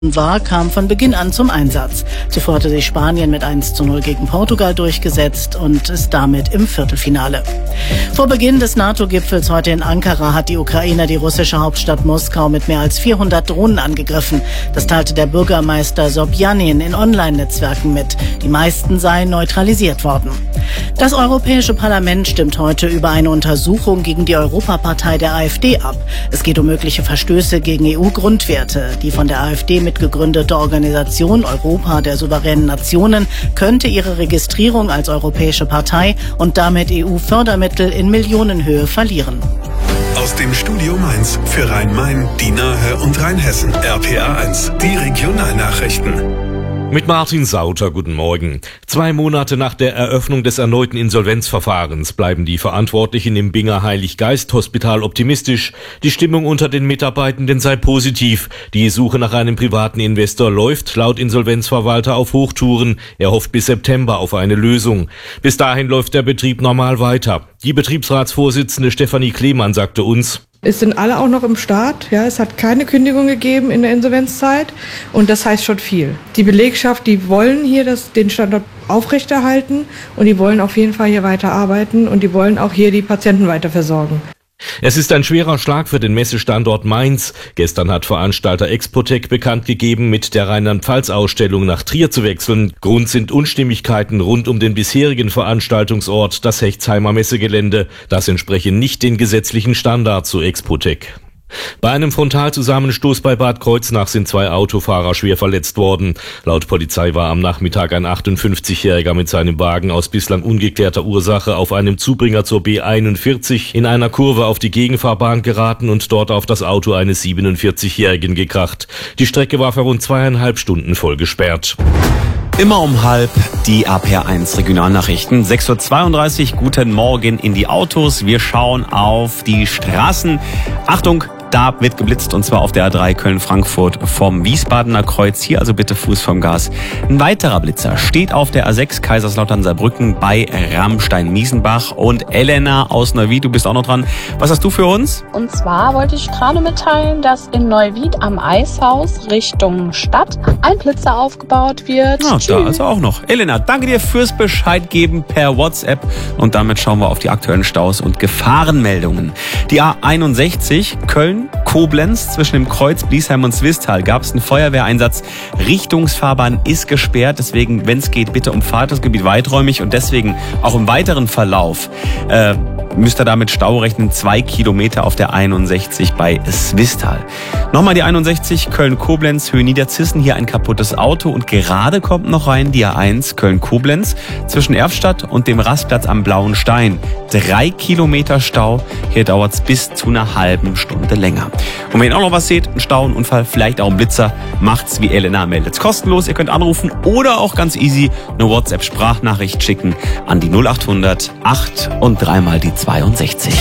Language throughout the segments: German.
war, kam von Beginn an zum Einsatz. Zuvor hatte sich Spanien mit 1:0 gegen Portugal durchgesetzt und ist damit im Viertelfinale. Vor Beginn des NATO-Gipfels heute in Ankara hat die Ukraine die russische Hauptstadt Moskau mit mehr als 400 Drohnen angegriffen. Das teilte der Bürgermeister Sobjanin in Online-Netzwerken mit. Die meisten seien neutralisiert worden. Das Europäische Parlament stimmt heute über eine Untersuchung gegen die Europapartei der AfD ab. Es geht um mögliche Verstöße gegen EU-Grundwerte. Die von der AfD mitgegründete Organisation Europa der souveränen Nationen könnte ihre Registrierung als europäische Partei und damit EU-Fördermittel in Millionenhöhe verlieren. Aus dem Studio Mainz für Rhein-Main, die Nahe und Rheinhessen. RPA1, die Regionalnachrichten. Mit Martin Sauter, guten Morgen. 2 Monate nach der Eröffnung des erneuten Insolvenzverfahrens bleiben die Verantwortlichen im Binger Heilig-Geist-Hospital optimistisch. Die Stimmung unter den Mitarbeitenden sei positiv. Die Suche nach einem privaten Investor läuft laut Insolvenzverwalter auf Hochtouren. Er hofft bis September auf eine Lösung. Bis dahin läuft der Betrieb normal weiter. Die Betriebsratsvorsitzende Stefanie Klemann sagte uns: Es sind alle auch noch im Start. Ja, es hat keine Kündigung gegeben in der Insolvenzzeit und das heißt schon viel. Die Belegschaft, die wollen hier den Standort aufrechterhalten und die wollen auf jeden Fall hier weiter arbeiten und die wollen auch hier die Patienten weiter versorgen. Es ist ein schwerer Schlag für den Messestandort Mainz. Gestern hat Veranstalter Expotec bekannt gegeben, mit der Rheinland-Pfalz-Ausstellung nach Trier zu wechseln. Grund sind Unstimmigkeiten rund um den bisherigen Veranstaltungsort, das Hechtsheimer Messegelände. Das entspreche nicht den gesetzlichen Standards, so Expotec. Bei einem Frontalzusammenstoß bei Bad Kreuznach sind 2 Autofahrer schwer verletzt worden. Laut Polizei war am Nachmittag ein 58-Jähriger mit seinem Wagen aus bislang ungeklärter Ursache auf einem Zubringer zur B41 in einer Kurve auf die Gegenfahrbahn geraten und dort auf das Auto eines 47-Jährigen gekracht. Die Strecke war für rund 2,5 Stunden voll gesperrt. Immer um halb die RPA1 Regionalnachrichten. 6:32 Uhr, guten Morgen in die Autos. Wir schauen auf die Straßen. Achtung! Da wird geblitzt und zwar auf der A3 Köln-Frankfurt vom Wiesbadener Kreuz. Hier also bitte Fuß vom Gas. Ein weiterer Blitzer steht auf der A6 Kaiserslautern-Saarbrücken bei Ramstein-Miesenbach. Und Elena aus Neuwied, du bist auch noch dran. Was hast du für uns? Und zwar wollte ich gerade mitteilen, dass in Neuwied am Eishaus Richtung Stadt ein Blitzer aufgebaut wird. Ja, da also auch noch. Elena, danke dir fürs Bescheid geben per WhatsApp. Und damit schauen wir auf die aktuellen Staus und Gefahrenmeldungen. Die A61 Köln-Koblenz zwischen dem Kreuz Bliesheim und Zwistal gab es einen Feuerwehreinsatz. Richtungsfahrbahn ist gesperrt, deswegen, wenn es geht, bitte umfahrt das Gebiet weiträumig und deswegen auch im weiteren Verlauf müsst ihr da mit Stau rechnen, 2 Kilometer auf der 61 bei Zwistal. Nochmal die 61 Köln-Koblenz, Höhe Niederzissen, hier ein kaputtes Auto und gerade kommt noch rein die A1 Köln-Koblenz zwischen Erfstadt und dem Rastplatz am Blauen Stein. 3 Kilometer Stau, hier dauert es bis zu einer halben Stunde länger. Und wenn ihr auch noch was seht, ein Stau, ein Unfall, vielleicht auch ein Blitzer, macht's wie Elena, meldet's kostenlos. Ihr könnt anrufen oder auch ganz easy eine WhatsApp-Sprachnachricht schicken an die 0800 8 und 3 mal die 62.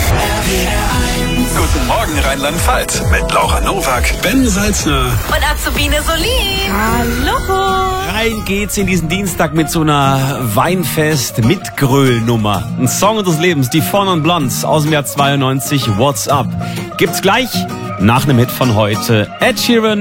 Guten Morgen Rheinland-Pfalz mit Laura Nowak, Ben Salzner und Azubine Solin. Hallo. Rein geht's in diesen Dienstag mit so einer Weinfest-Mitgröl-Nummer. Ein Song unseres Lebens, die Fun und Blondes aus dem Jahr 92, What's Up. Gibt's gleich nach einem Hit von heute. Ed Sheeran.